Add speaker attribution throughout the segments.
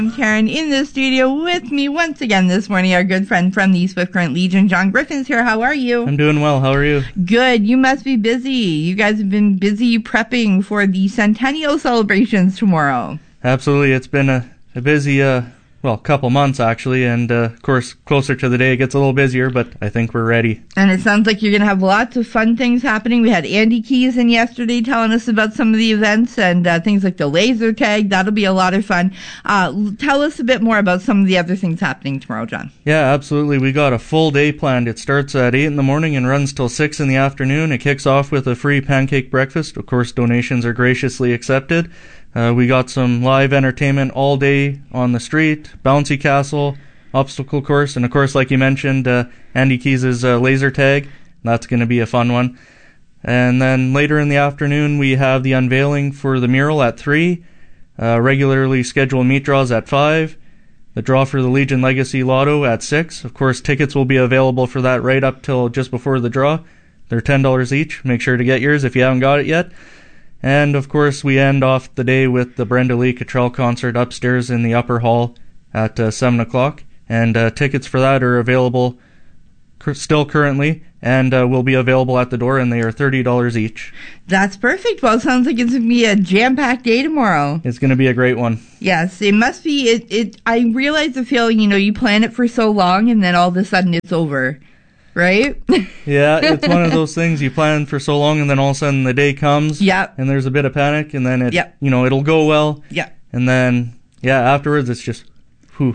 Speaker 1: I'm Karen in the studio with me once again this morning, our good friend from the Swift Current Legion, John Griffin's here. How are you?
Speaker 2: I'm doing well. How are you?
Speaker 1: Good. You must be busy. You guys have been busy prepping for the Centennial celebrations tomorrow.
Speaker 2: Absolutely. It's been a busy, couple months actually, and of course, closer to the day it gets a little busier, but I think we're ready.
Speaker 1: And it sounds like you're going to have lots of fun things happening. We had Andy Keys in yesterday telling us about some of the events and things like the laser tag. That'll be a lot of fun. Tell us a bit more about some of the other things happening tomorrow, John.
Speaker 2: Yeah, absolutely. We got a full day planned. It starts at 8 in the morning and runs till 6 in the afternoon. It kicks off with a free pancake breakfast. Of course, donations are graciously accepted. We got some live entertainment all day on the street, bouncy castle, obstacle course, and of course, like you mentioned, Andy Keys' laser tag. That's going to be a fun one. And then later in the afternoon, we have the unveiling for the mural at 3, regularly scheduled meat draws at 5, the draw for the Legion Legacy Lotto at 6. Of course, tickets will be available for that right up till just before the draw. They're $10 each. Make sure to get yours if you haven't got it yet. And, of course, we end off the day with the Brenda Lee Cottrell concert upstairs in the upper hall at 7 o'clock. And tickets for that are available still currently and will be available at the door, and they are $30 each.
Speaker 1: That's perfect. Well, it sounds like it's going to be a jam-packed day tomorrow.
Speaker 2: It's going to be a great one.
Speaker 1: Yes, it must be. I realize the feeling, you plan it for so long and then all of a sudden it's over. Right?
Speaker 2: Yeah, it's one of those things you plan for so long and then all of a sudden the day comes.
Speaker 1: Yep.
Speaker 2: And there's a bit of panic and then it'll go well.
Speaker 1: Yeah.
Speaker 2: And then, afterwards it's just, whew.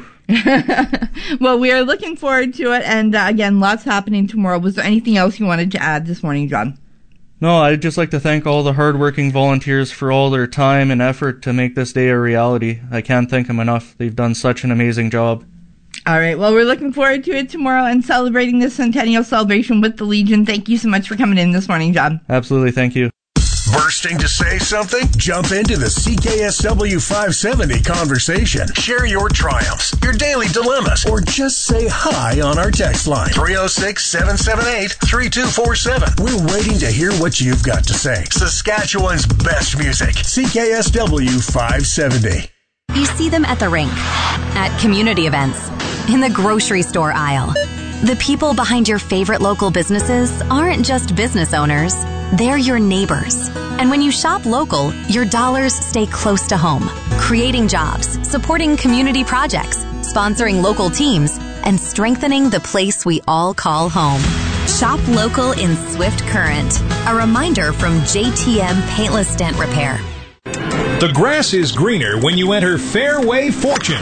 Speaker 1: Well, we are looking forward to it. And again, lots happening tomorrow. Was there anything else you wanted to add this morning, John?
Speaker 2: No, I'd just like to thank all the hardworking volunteers for all their time and effort to make this day a reality. I can't thank them enough. They've done such an amazing job.
Speaker 1: All right. Well, we're looking forward to it tomorrow and celebrating the Centennial celebration with the Legion. Thank you so much for coming in this morning, John.
Speaker 2: Absolutely. Thank you.
Speaker 3: Bursting to say something? Jump into the CKSW 570 conversation. Share your triumphs, your daily dilemmas, or just say hi on our text line. 306-778-3247. We're waiting to hear what you've got to say. Saskatchewan's best music. CKSW 570.
Speaker 4: You see them at the rink, at community events, in the grocery store aisle. The people behind your favorite local businesses aren't just business owners, they're your neighbors. And when you shop local, your dollars stay close to home, creating jobs, supporting community projects, sponsoring local teams, and strengthening the place we all call home. Shop local in Swift Current. A reminder from JTM Paintless Dent Repair.
Speaker 5: The grass is greener when you enter Fairway Fortune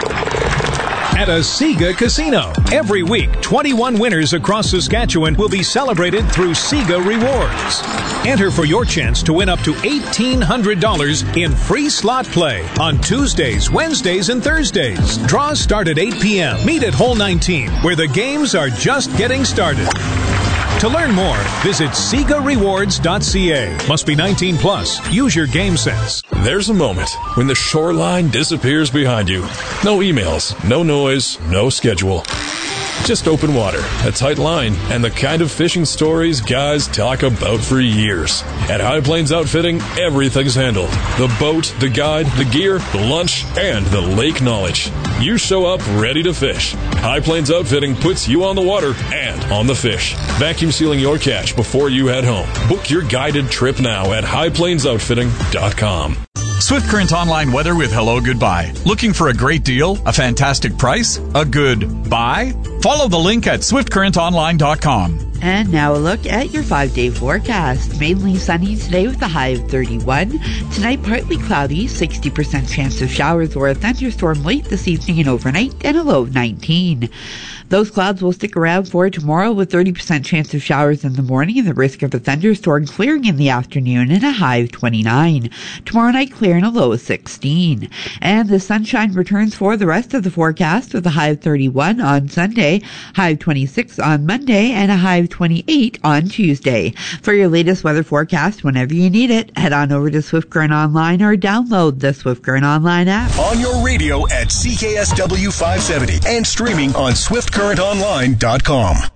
Speaker 5: at a Sega Casino. Every week, 21 winners across Saskatchewan will be celebrated through Sega Rewards. Enter for your chance to win up to $1,800 in free slot play on Tuesdays, Wednesdays, and Thursdays. Draws start at 8 p.m. Meet at Hole 19, where the games are just getting started. To learn more, visit SegaRewards.ca. Must be 19 plus. Use your game sense.
Speaker 6: There's a moment when the shoreline disappears behind you. No emails, no noise, no schedule. Just open water, a tight line, and the kind of fishing stories guys talk about for years. At High Plains Outfitting, everything's handled. The boat, the guide, the gear, the lunch, and the lake knowledge. You show up ready to fish. High Plains Outfitting puts you on the water and on the fish. Vacuum sealing your catch before you head home. Book your guided trip now at highplainsoutfitting.com.
Speaker 7: Swift Current Online weather with Hello Goodbye. Looking for a great deal? A fantastic price? A good buy? Follow the link at swiftcurrentonline.com.
Speaker 8: And now a look at your 5-day forecast. Mainly sunny today with a high of 31. Tonight, partly cloudy, 60% chance of showers or a thunderstorm late this evening and overnight, and a low of 19. Those clouds will stick around for tomorrow with 30% chance of showers in the morning and the risk of a thunderstorm clearing in the afternoon and a high of 29. Tomorrow night, clear and a low of 16. And the sunshine returns for the rest of the forecast with a high of 31 on Sunday, high of 26 on Monday, and a high of 28 on Tuesday. For your latest weather forecast, whenever you need it, head on over to Swift Current Online or download the Swift Current Online app.
Speaker 3: On your radio at CKSW 570 and streaming on SwiftCurrentOnline.com.